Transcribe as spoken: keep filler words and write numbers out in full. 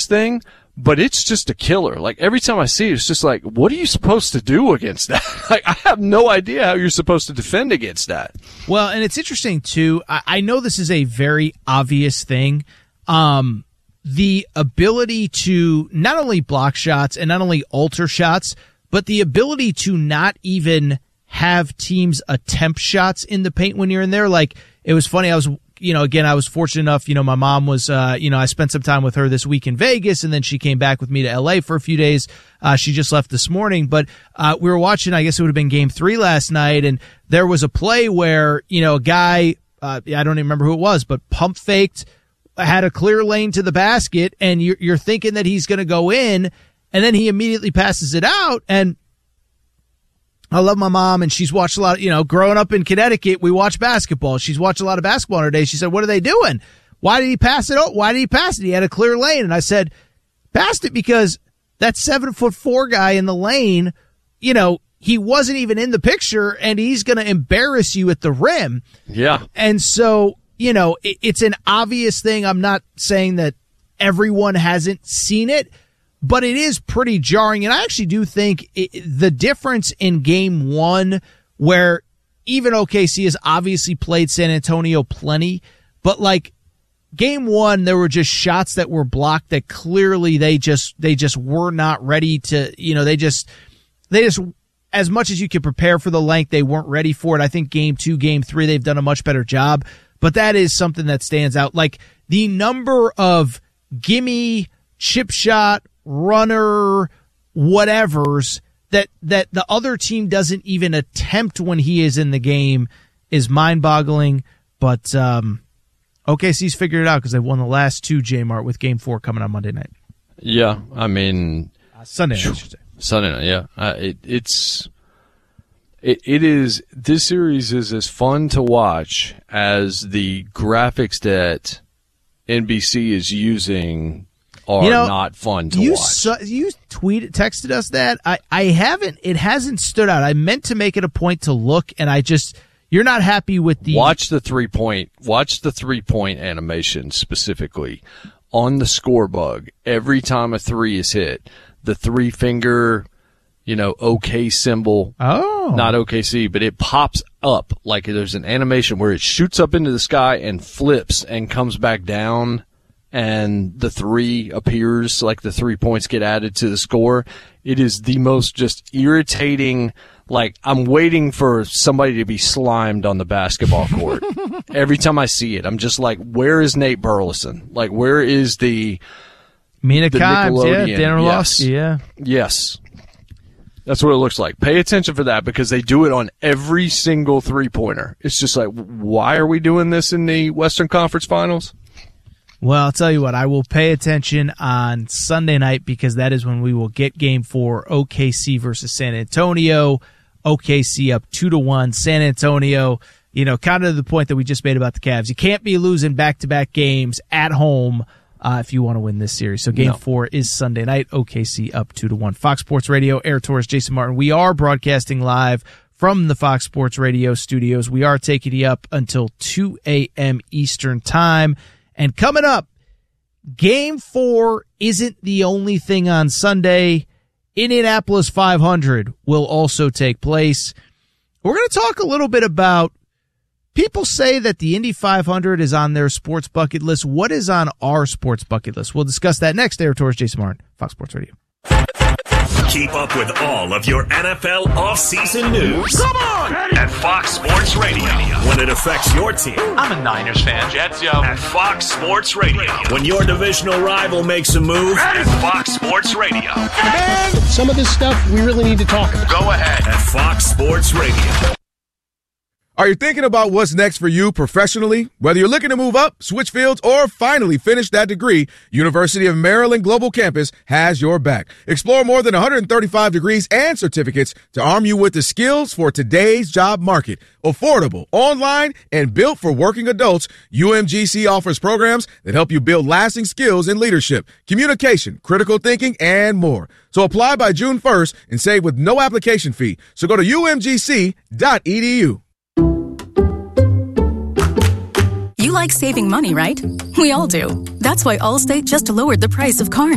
obvious thing, but it's just a killer. Like, every time I see it, it's just like, what are you supposed to do against that? Like, I have no idea how you're supposed to defend against that. Well, and it's interesting, too. I, I know this is a very obvious thing. Um, the ability to not only block shots and not only alter shots, but the ability to not even have teams attempt shots in the paint when you're in there. Like, it was funny. I was, you know, again, I was fortunate enough, you know, my mom was, uh, you know, I spent some time with her this week in Vegas, and then she came back with me to L A for a few days. Uh, she just left this morning, but, uh, we were watching, I guess it would have been game three last night. And there was a play where, you know, a guy, uh, I don't even remember who it was, but pump faked, had a clear lane to the basket, and you're, you're thinking that he's going to go in, and then he immediately passes it out. And I love my mom, and she's watched a lot of, you know, growing up in Connecticut, we watch basketball. She's watched a lot of basketball in her day. She said, what are they doing? Why did he pass it out? Why did he pass it? He had a clear lane. And I said, passed it because that seven foot four guy in the lane, you know, he wasn't even in the picture, and he's going to embarrass you at the rim. Yeah. And so, you know, it, it's an obvious thing. I'm not saying that everyone hasn't seen it, but it is pretty jarring. And I actually do think it, the difference in game one, where even O K C has obviously played San Antonio plenty, but like game one, there were just shots that were blocked that clearly they just, they just were not ready to, you know, they just, they just, as much as you could prepare for the length, they weren't ready for it. I think game two, game three, they've done a much better job, but that is something that stands out. Like the number of gimme, chip shot, runner, whatevers that, that the other team doesn't even attempt when he is in the game is mind-boggling. But um, O K C's figured it out because they've won the last two, J-Mart, with game four coming on Monday night. Yeah, I mean... Uh, Sunday night, I should say. Sunday night, yeah. Uh, it, it's... It, it is... This series is as fun to watch as the graphics that N B C is using are you know, not fun to you watch. Su- you tweeted, texted us that. I, I haven't, it hasn't stood out. I meant to make it a point to look, and I just, you're not happy with the. Watch the three point, watch the three point animation specifically on the score bug. Every time a three is hit, the three finger, you know, OK symbol. Oh. Not O K C, but it pops up like there's an animation where it shoots up into the sky and flips and comes back down. And the three appears, like the three points get added to the score. It is the most just irritating, like I'm waiting for somebody to be slimed on the basketball court. Every time I see it, I'm just like, where is Nate Burleson? Like, where is the Mina the Kimes, yeah, Nickelodeon? Dan Orlovsky, yes. yeah. Yes. That's what it looks like. Pay attention for that because they do it on every single three-pointer. It's just like, why are we doing this in the Western Conference Finals? Well, I'll tell you what, I will pay attention on Sunday night because that is when we will get game four, O K C versus San Antonio. O K C up two to one. San Antonio, you know, kind of the point that we just made about the Cavs. You can't be losing back-to-back games at home uh, if you want to win this series. So game no. four is Sunday night. O K C up two to one. Fox Sports Radio, Eric Torres, Jason Martin. We are broadcasting live from the Fox Sports Radio studios. We are taking you up until two a.m. Eastern time. And coming up, game four isn't the only thing on Sunday. Indianapolis five hundred will also take place. We're going to talk a little bit about, people say that the Indy five hundred is on their sports bucket list. What is on our sports bucket list? We'll discuss that next. Eric Torres, Jason Martin, Fox Sports Radio. Keep up with all of your N F L offseason news. Come on! At Fox Sports Radio. When it affects your team. I'm a Niners fan, Jets, yo. At Fox Sports Radio. When your divisional rival makes a move. At Fox Sports Radio. Man, some of this stuff we really need to talk about. Go ahead. At Fox Sports Radio. Are you thinking about what's next for you professionally? Whether you're looking to move up, switch fields, or finally finish that degree, University of Maryland Global Campus has your back. Explore more than one hundred thirty-five degrees and certificates to arm you with the skills for today's job market. Affordable, online, and built for working adults, U M G C offers programs that help you build lasting skills in leadership, communication, critical thinking, and more. So apply by June first and save with no application fee. So go to U M G C dot E D U. You like saving money, right? We all do. That's why Allstate just lowered the price of car